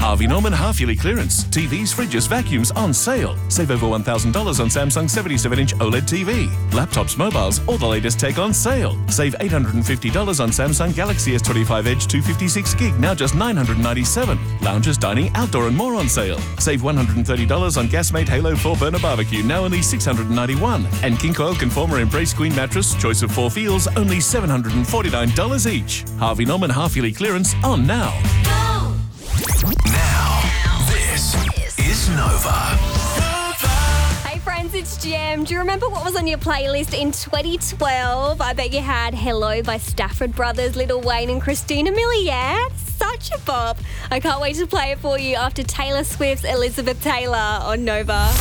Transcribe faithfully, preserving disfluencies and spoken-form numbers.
Harvey Norman half-yearly clearance. T Vs, fridges, vacuums on sale. Save over one thousand dollars on Samsung seventy-seven inch OLED T V. Laptops, mobiles, all the latest tech on sale. Save eight hundred fifty dollars on Samsung Galaxy S twenty-five Edge two fifty-six gig, now just nine hundred ninety-seven dollars. Lounges, dining, outdoor and more on sale. Save one hundred thirty dollars on Gasmate Halo four burner barbecue, now only six hundred ninety-one dollars. And King Coil Conformer Embrace Queen mattress, choice of four feels, only seven hundred forty-nine dollars each. Harvey Norman half-yearly clearance on now. Now, this is Nova. Hey friends, it's Jem. Do you remember what was on your playlist in twenty twelve? I bet you had Hello by Stafford Brothers, Lil Wayne and Christina Milian. Yeah? Such a bop. I can't wait to play it for you after Taylor Swift's Elizabeth Taylor on Nova.